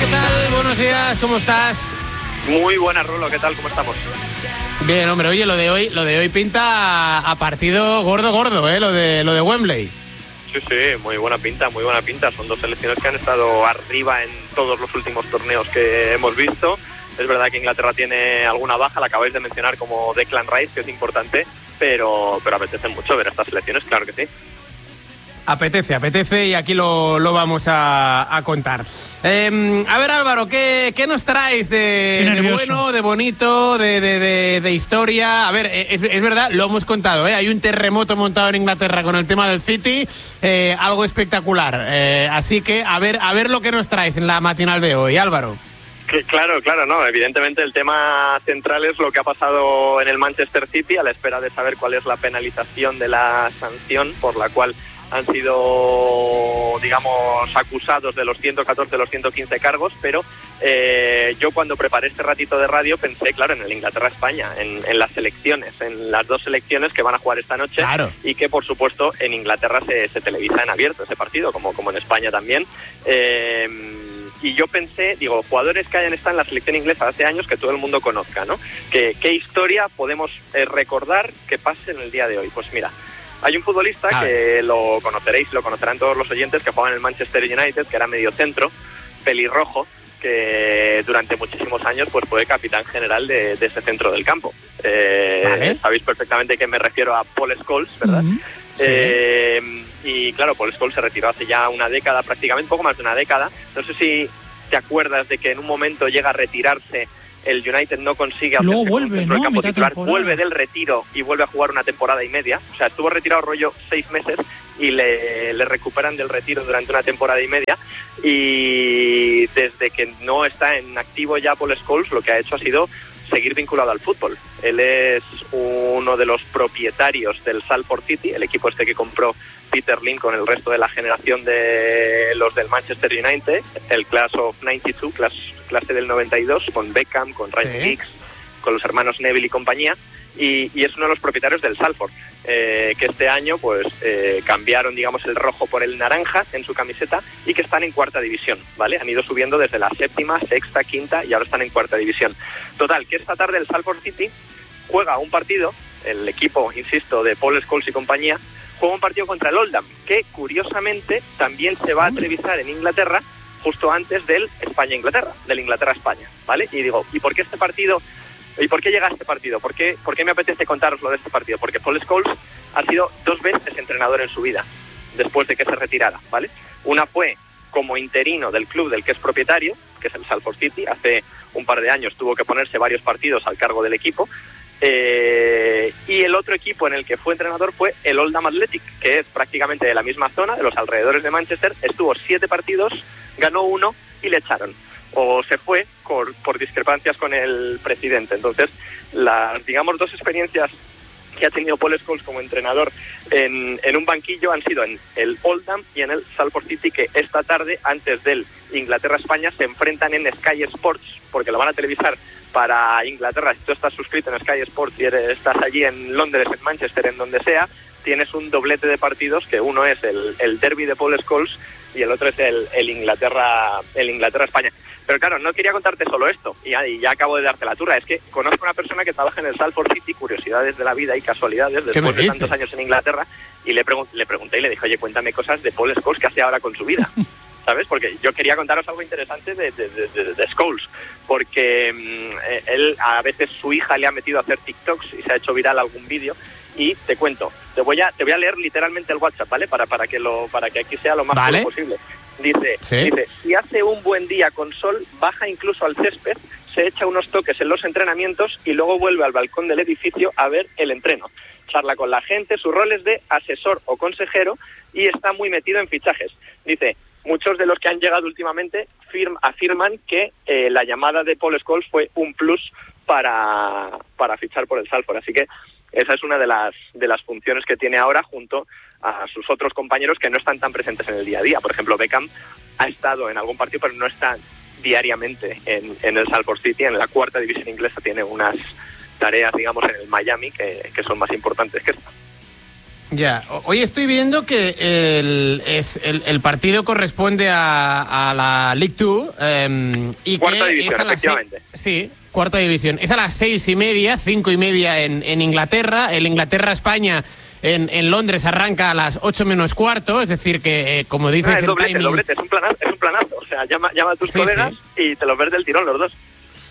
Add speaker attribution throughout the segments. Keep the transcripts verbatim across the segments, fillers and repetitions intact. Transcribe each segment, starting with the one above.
Speaker 1: ¿qué tal? Buenos días, ¿cómo estás?
Speaker 2: Muy buenas, Rulo, ¿qué tal? ¿Cómo estamos?
Speaker 1: Bien, hombre, oye, lo de hoy, lo de hoy pinta a, a partido gordo, gordo, ¿eh? Lo de, lo de Wembley.
Speaker 2: Sí, sí, muy buena pinta, muy buena pinta. Son dos selecciones que han estado arriba en todos los últimos torneos que hemos visto. Es verdad que Inglaterra tiene alguna baja, la acabáis de mencionar, como Declan Rice, que es importante, pero, pero apetece mucho ver estas selecciones, claro que sí.
Speaker 1: Apetece, apetece y aquí lo, lo vamos a, a contar. Eh, a ver, Álvaro, ¿qué, qué nos traes de, de bueno, de bonito, de, de, de, de historia? A ver, es, es verdad, lo hemos contado, ¿eh? Hay un terremoto montado en Inglaterra con el tema del City, eh, algo espectacular. Eh, así que a ver, a ver lo que nos traes en la matinal de hoy, Álvaro.
Speaker 2: Claro, claro, no. Evidentemente el tema central es lo que ha pasado en el Manchester City, a la espera de saber cuál es la penalización de la sanción por la cual han sido, digamos, acusados de los ciento catorce, de los ciento quince cargos, pero eh, yo cuando preparé este ratito de radio pensé, claro, en el Inglaterra-España, en, en las selecciones, en las dos selecciones que van a jugar esta noche,
Speaker 1: claro.
Speaker 2: Y que, por supuesto, en Inglaterra se, se televisa en abierto ese partido, como, como en España también. Eh, Y yo pensé, digo, jugadores que hayan estado en la selección inglesa hace años que todo el mundo conozca, ¿no? ¿Qué, qué historia podemos eh, recordar que pase en el día de hoy? Pues mira, hay un futbolista ah. que lo conoceréis, lo conocerán todos los oyentes, que juega en el Manchester United, que era medio centro, pelirrojo, que durante muchísimos años pues fue capitán general de, de ese centro del campo. Eh, vale. Sabéis perfectamente que me refiero a Paul Scholes, ¿verdad? Uh-huh. Sí. Eh, y claro, Paul Scholes se retiró hace ya una década, prácticamente poco más de una década. No sé si te acuerdas de que en un momento llega a retirarse, el United no consigue hacerse
Speaker 3: luego vuelve,
Speaker 2: con un centro
Speaker 3: ¿no?
Speaker 2: del campo titular,
Speaker 3: temporada.
Speaker 2: vuelve del retiro y vuelve a jugar una temporada y media. O sea, estuvo retirado rollo seis meses y le, le recuperan del retiro durante una temporada y media. Y desde que no está en activo ya Paul Scholes, lo que ha hecho ha sido seguir vinculado al fútbol. Él es uno de los propietarios del Salford City, el equipo este que compró Peter Lim con el resto de la generación de los del Manchester United, el Class of noventa y dos, clase, clase del noventa y dos, con Beckham, con Ryan sí. Giggs, con los hermanos Neville y compañía, y, y es uno de los propietarios del Salford, eh, que este año pues eh, cambiaron, digamos, el rojo por el naranja en su camiseta y que están en cuarta división, ¿vale? Han ido subiendo desde la séptima, sexta, quinta y ahora están en cuarta división. Total, que esta tarde el Salford City juega un partido, el equipo, insisto, de Paul Scholes y compañía, juega un partido contra el Oldham, que curiosamente también se va a televisar en Inglaterra justo antes del España-Inglaterra, del Inglaterra-España, ¿vale? Y digo, ¿y por qué este partido? ¿Y por qué llega a este partido? ¿Por qué, ¿Por qué me apetece contaros lo de este partido? Porque Paul Scholes ha sido dos veces entrenador en su vida, después de que se retirara, ¿vale? Una fue como interino del club del que es propietario, que es el Salford City. Hace un par de años tuvo que ponerse varios partidos al cargo del equipo. Eh, y el otro equipo en el que fue entrenador fue el Oldham Athletic, que es prácticamente de la misma zona, de los alrededores de Manchester. Estuvo siete partidos, ganó uno y le echaron. O se fue por, por discrepancias con el presidente. Entonces, las, digamos, dos experiencias que ha tenido Paul Scholes como entrenador en, en un banquillo han sido en el Oldham y en el Salford City, que esta tarde, antes del Inglaterra-España, se enfrentan en Sky Sports, porque lo van a televisar para Inglaterra. Si tú estás suscrito en Sky Sports y eres, estás allí en Londres, en Manchester, en donde sea, tienes un doblete de partidos, que uno es el, el derbi de Paul Scholes y el otro es el, el Inglaterra el Inglaterra-España. Pero claro, no quería contarte solo esto, y ya, y ya acabo de darte la turra. Es que conozco a una persona que trabaja en el Salford City, curiosidades de la vida y casualidades, después de tantos años en Inglaterra, y le, pregun- le pregunté y le dije, oye, cuéntame cosas de Paul Scholes, ¿qué hace ahora con su vida? ¿Sabes? Porque yo quería contaros algo interesante de, de, de, de, de Scholes, porque mmm, él, a veces su hija le ha metido a hacer TikToks y se ha hecho viral algún vídeo. Y te cuento, te voy a te voy a leer literalmente el WhatsApp, ¿vale? Para para que lo para que aquí sea lo más
Speaker 1: ¿Vale?
Speaker 2: posible. Dice,
Speaker 1: ¿Sí?
Speaker 2: dice, si hace un buen día con sol, baja incluso al césped, se echa unos toques en los entrenamientos y luego vuelve al balcón del edificio a ver el entreno. Charla con la gente, su rol es de asesor o consejero y está muy metido en fichajes. Dice, muchos de los que han llegado últimamente firm, afirman que eh, la llamada de Paul Scholes fue un plus para, para fichar por el Salford. Así que esa es una de las de las funciones que tiene ahora junto a sus otros compañeros que no están tan presentes en el día a día. Por ejemplo, Beckham ha estado en algún partido, pero no está diariamente en, en el Salford City. En la cuarta división inglesa tiene unas tareas, digamos, en el Miami que, que son más importantes que esta.
Speaker 1: Ya, hoy estoy viendo que el, es, el, el partido corresponde a, a la League dos. Eh, y
Speaker 2: cuarta
Speaker 1: que
Speaker 2: división,
Speaker 1: es a las
Speaker 2: efectivamente.
Speaker 1: Seis, sí, cuarta división. Es a las seis y media, cinco y media en, en Inglaterra. El Inglaterra-España en, en Londres arranca a las ocho menos cuarto. Es decir que, eh, como dices,
Speaker 2: no, es
Speaker 1: el
Speaker 2: doblete,
Speaker 1: timing...
Speaker 2: doblete, es un planazo, es un planazo. O sea, llama, llama a tus
Speaker 1: sí,
Speaker 2: colegas
Speaker 1: sí.
Speaker 2: y te los ves del tirón los dos.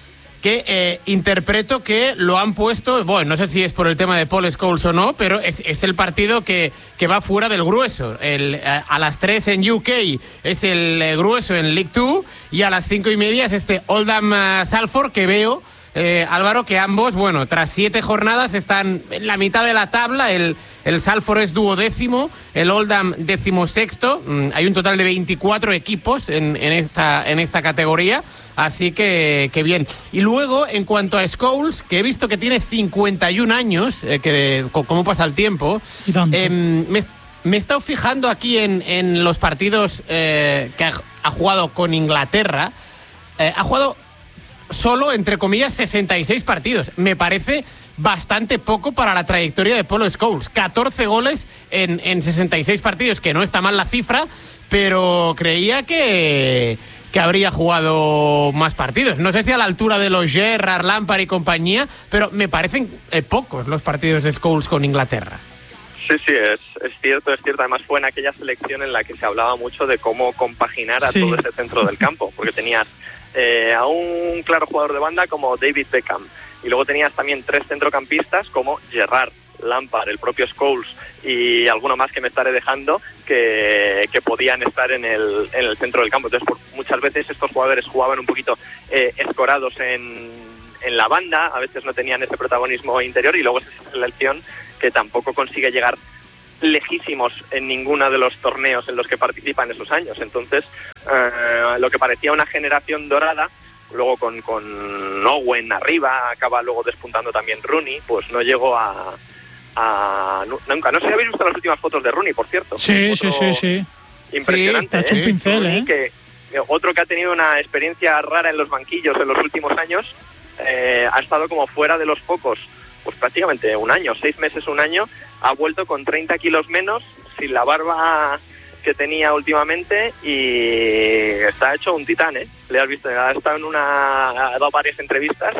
Speaker 1: Que eh, interpreto que lo han puesto, bueno, no sé si es por el tema de Paul Scholes o no, pero es, es el partido que, que va fuera del grueso. El, a, a las tres en U K es el eh, grueso en League dos y a las cinco y media es este Oldham uh, Salford, que veo, eh, Álvaro, que ambos, bueno, tras siete jornadas están en la mitad de la tabla. El, el Salford es duodécimo, el Oldham decimosexto. Mm, hay un total de veinticuatro equipos en, en, esta, en esta categoría. Así que, que bien. Y luego, en cuanto a Scholes, que he visto que tiene cincuenta y un años, eh, que cómo pasa el tiempo, eh, me, me he estado fijando aquí en, en los partidos eh, que ha, ha jugado con Inglaterra. Eh, ha jugado solo, entre comillas, sesenta y seis partidos. Me parece bastante poco para la trayectoria de Paul Scholes. catorce goles en, en sesenta y seis partidos, que no está mal la cifra, pero creía que... que habría jugado más partidos. No sé si a la altura de los Gerrard, Lampard y compañía, pero me parecen eh, pocos los partidos de Scholes con Inglaterra.
Speaker 2: Sí, sí, es, es cierto, es cierto. Además fue en aquella selección en la que se hablaba mucho de cómo compaginar a sí. todo ese centro del campo, porque tenías eh, a un claro jugador de banda como David Beckham, y luego tenías también tres centrocampistas como Gerrard, Lampard, el propio Scholes y alguno más que me estaré dejando que, que podían estar en el, en el centro del campo. Entonces, por, muchas veces estos jugadores jugaban un poquito eh, escorados en, en la banda, a veces no tenían ese protagonismo interior, y luego es esa selección que tampoco consigue llegar lejísimos en ninguno de los torneos en los que participan esos años. Entonces, eh, lo que parecía una generación dorada, luego con, con Owen arriba, acaba luego despuntando también Rooney, pues no llegó a... A, nunca, no sé si habéis visto las últimas fotos de Rooney, por cierto.
Speaker 3: Sí, sí, sí, sí.
Speaker 2: Impresionante.
Speaker 3: Sí, ha hecho un pincel,
Speaker 2: Rooney,
Speaker 3: ¿eh?
Speaker 2: Que, otro que ha tenido una experiencia rara en los banquillos en los últimos años, eh, ha estado como fuera de los focos, pues prácticamente un año, seis meses, un año, ha vuelto con treinta kilos menos, sin la barba que tenía últimamente, y está hecho un titán, ¿eh? Le has visto, ha estado en una, ha dado varias entrevistas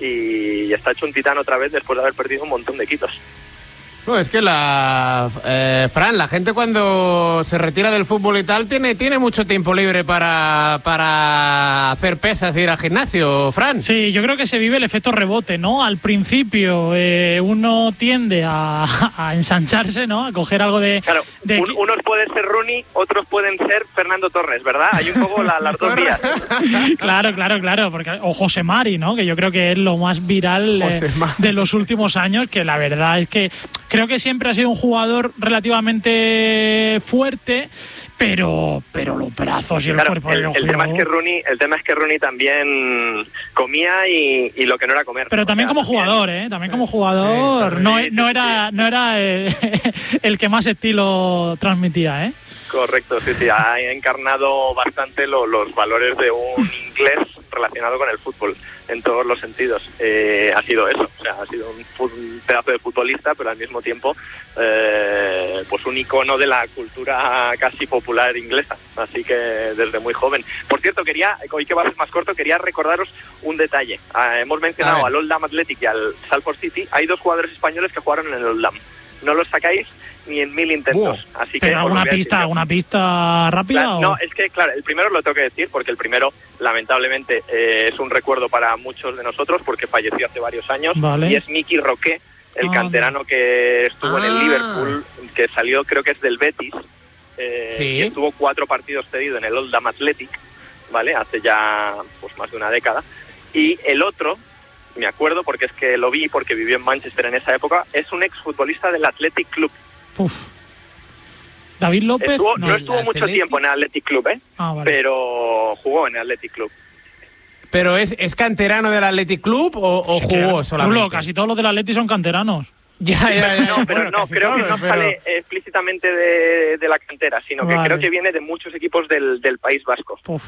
Speaker 2: y está hecho un titán otra vez después de haber perdido un montón de kilos.
Speaker 1: No, es que la eh, Fran, la gente cuando se retira del fútbol y tal tiene, tiene mucho tiempo libre para, para hacer pesas e ir al gimnasio, Fran.
Speaker 3: Sí, yo creo que se vive el efecto rebote, ¿no? Al principio eh, uno tiende a, a ensancharse, ¿no? A coger algo de...
Speaker 2: Claro,
Speaker 3: de...
Speaker 2: Un, unos pueden ser Rooney, otros pueden ser Fernando Torres, ¿verdad? Hay un poco la, las dos vías.
Speaker 3: Claro, claro, claro. Porque, o José Mari, ¿no? Que yo creo que es lo más viral eh, de los últimos años, que la verdad es que... Creo que siempre ha sido un jugador relativamente fuerte, pero pero los brazos y el
Speaker 2: claro,
Speaker 3: cuerpo...
Speaker 2: El, el, tema es que Rooney, el tema es que Rooney también comía y, y lo que no era comer.
Speaker 3: Pero también o sea, como también, jugador, ¿eh? También como jugador sí, no, sí, no era, sí. no era el, el que más estilo transmitía, ¿eh?
Speaker 2: Correcto, sí, sí. Ha encarnado bastante lo, los valores de un inglés relacionado con el fútbol en todos los sentidos. Eh, ha sido eso, o sea, ha sido un, un pedazo de futbolista, pero al mismo tiempo eh, pues un icono de la cultura casi popular inglesa, así que desde muy joven. Por cierto, quería, hoy que va a ser más corto, quería recordaros un detalle. Eh, hemos mencionado al Oldham Athletic y al Salford City. Hay dos jugadores españoles que jugaron en el Oldham. No los sacáis ni en mil intentos.
Speaker 3: Wow.
Speaker 2: Así
Speaker 3: ¿Pero
Speaker 2: que
Speaker 3: alguna pista, alguna pista rápida?
Speaker 2: Claro,
Speaker 3: o...
Speaker 2: No, es que, claro, el primero lo tengo que decir porque el primero, lamentablemente, eh, es un recuerdo para muchos de nosotros porque falleció hace varios años.
Speaker 3: Vale.
Speaker 2: Y es Miki Roque, el ah, canterano que estuvo ah. en el Liverpool, que salió, creo que es del Betis, eh, ¿sí? Y estuvo cuatro partidos cedido en el Oldham Athletic, ¿vale? Hace ya pues más de una década. Y el otro, me acuerdo porque es que lo vi porque vivió en Manchester en esa época, es un exfutbolista del Athletic Club.
Speaker 3: Uf. David López
Speaker 2: estuvo,
Speaker 3: no,
Speaker 2: no estuvo mucho Athletic... tiempo en el Athletic Club, ¿eh?
Speaker 3: Ah, vale.
Speaker 2: Pero jugó en el Athletic Club.
Speaker 1: ¿Pero es, es canterano del Athletic Club o, o sí, jugó solamente?
Speaker 3: Rulo, casi todos los del Athletic son canteranos.
Speaker 1: Ya, ya, ya.
Speaker 2: No, pero
Speaker 1: bueno,
Speaker 2: no, creo
Speaker 1: todos,
Speaker 2: que no
Speaker 1: pero...
Speaker 2: sale explícitamente de, de la cantera, sino
Speaker 3: vale.
Speaker 2: que creo que viene de muchos equipos del, del País Vasco.
Speaker 3: Uf.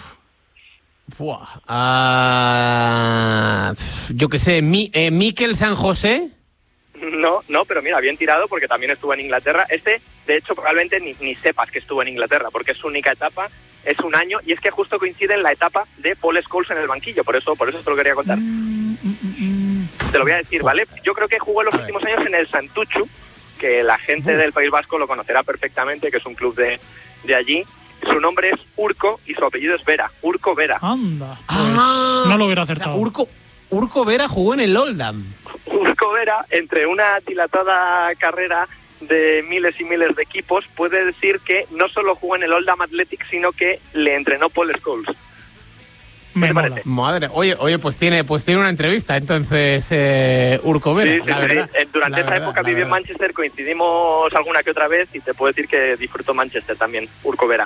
Speaker 1: Buah. Uh, yo qué sé, Mi, eh, Miquel San José.
Speaker 2: No, no, pero mira, bien tirado porque también estuvo en Inglaterra. Este, de hecho, probablemente ni, ni sepas que estuvo en Inglaterra porque es su única etapa, es un año y es que justo coincide en la etapa de Paul Scholes en el banquillo, por eso por eso te lo quería contar. Mm, mm, mm. Te lo voy a decir, ¿vale? Yo creo que jugó los últimos años en el Santuchu, que la gente del País Vasco lo conocerá perfectamente, que es un club de, de allí. Su nombre es Urco y su apellido es Vera, Urco Vera.
Speaker 3: Anda, pues ah, no lo hubiera acertado.
Speaker 1: Urco, Urco Vera jugó en el Oldham.
Speaker 2: Urco Vera, entre una dilatada carrera de miles y miles de equipos, puede decir que no solo jugó en el Oldham Athletic, sino que le entrenó Paul Scholes.
Speaker 3: Me mola.
Speaker 1: Madre, oye, oye, pues tiene, pues tiene una entrevista, entonces, eh, Urco Vera.
Speaker 2: Sí, sí,
Speaker 1: la
Speaker 2: sí.
Speaker 1: Verdad,
Speaker 2: Durante esa
Speaker 1: verdad,
Speaker 2: época viví en Manchester, coincidimos alguna que otra vez y te puedo decir que disfruto Manchester también, Urco Vera.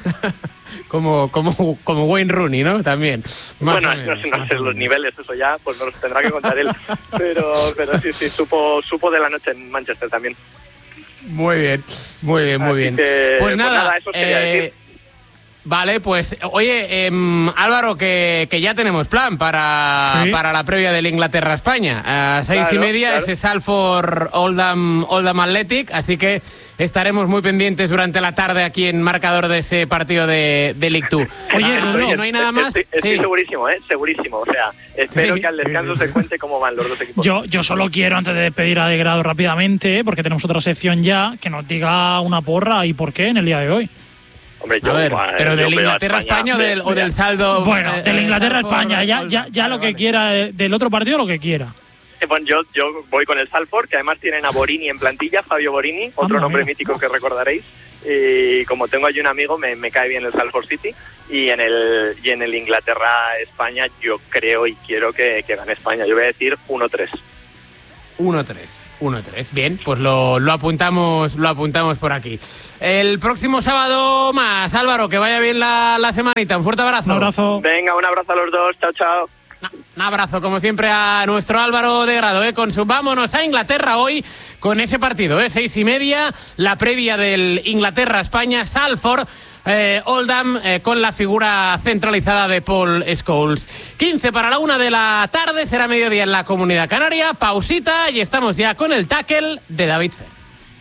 Speaker 1: como, como, como Wayne Rooney, ¿no? También.
Speaker 2: Más bueno, menos, no, no sé los niveles, eso ya, pues nos los tendrá que contar él. pero, pero sí, sí, supo, supo de la noche en Manchester también.
Speaker 1: Muy bien, muy bien, muy
Speaker 2: Así
Speaker 1: bien.
Speaker 2: Que,
Speaker 1: pues nada,
Speaker 2: pues nada eso quería
Speaker 1: eh,
Speaker 2: decir.
Speaker 1: Vale, pues oye, eh, Álvaro, que, que ya tenemos plan para, sí. para la previa del Inglaterra-España. A seis claro, y media, claro. ese Salford Oldham, Oldham Athletic, así que estaremos muy pendientes durante la tarde aquí en marcador de ese partido de, de League dos. Oye, ah, no, no hay nada más.
Speaker 2: Estoy, estoy
Speaker 1: sí.
Speaker 2: segurísimo, ¿eh? Segurísimo. O sea, espero sí. que al descanso se cuente cómo van los dos equipos.
Speaker 3: Yo, yo solo quiero, antes de despedir a De Grado rápidamente, porque tenemos otra sección ya, que nos diga una porra y por qué en el día de hoy.
Speaker 2: Hombre, yo,
Speaker 1: a ver,
Speaker 2: eh,
Speaker 1: pero del Inglaterra-España o del, o del saldo.
Speaker 3: Bueno, eh, del Inglaterra-España, ya, ya, ya lo que quiera, del otro partido lo que quiera.
Speaker 2: Eh, bueno, yo, yo voy con el Salford, que además tienen a Borini en plantilla, Fabio Borini, otro ah, nombre mira. mítico que recordaréis. Y como tengo allí un amigo, me, me cae bien el Salford City. Y en el y en el Inglaterra-España, yo creo y quiero que, que gane España. Yo voy a decir uno tres.
Speaker 1: uno tres. uno tres. Bien, pues lo, lo apuntamos lo apuntamos por aquí. El próximo sábado más. Álvaro, que vaya bien la, la semanita. Un fuerte abrazo.
Speaker 3: Un abrazo.
Speaker 2: Venga, un abrazo a los dos. Chao, chao.
Speaker 1: Un abrazo, como siempre, a nuestro Álvaro de Grado, ¿eh? Con su vámonos a Inglaterra hoy con ese partido, ¿eh? Seis y media, la previa del Inglaterra-España, Salford. Eh, Oldham eh, con la figura centralizada de Paul Scholes. quince para la una de la tarde, será mediodía en la Comunidad Canaria. Pausita y estamos ya con el tackle de David Fenn.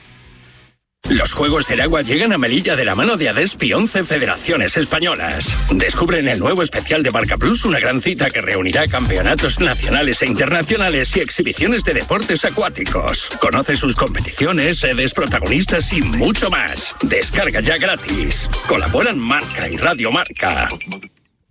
Speaker 4: Los Juegos del Agua llegan a Melilla de la mano de ADESPI once Federaciones Españolas. Descubre en el nuevo especial de Marca Plus una gran cita que reunirá campeonatos nacionales e internacionales y exhibiciones de deportes acuáticos. Conoce sus competiciones, sedes, protagonistas y mucho más. Descarga ya gratis. Colaboran Marca y Radio Marca.